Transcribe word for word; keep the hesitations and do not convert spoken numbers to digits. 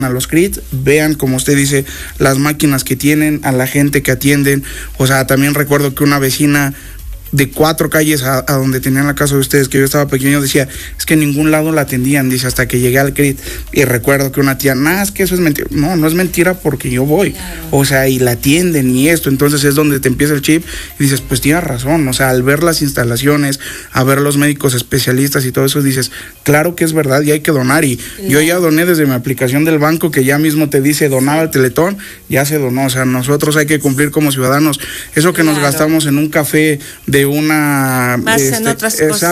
a los C R I T, vean, como usted dice, las máquinas que tienen, a la gente que atienden. O sea, también recuerdo que una vecina de cuatro calles a, a donde tenían la casa de ustedes, que yo estaba pequeño, decía, es que en ningún lado la atendían, dice, hasta que llegué al C R I T. Y recuerdo que una tía, nada, es que eso es mentira. No, no es mentira porque yo voy. Claro. O sea, y la atienden y esto. Entonces es donde te empieza el chip y dices, pues tienes razón. O sea, al ver las instalaciones, a ver los médicos especialistas y todo eso, dices, claro que es verdad y hay que donar. Y claro, yo ya doné desde mi aplicación del banco, que ya mismo te dice donar al Teletón, ya se donó. O sea, nosotros hay que cumplir como ciudadanos. Eso que claro, nos gastamos en un café de una... Más este, en otras cosas.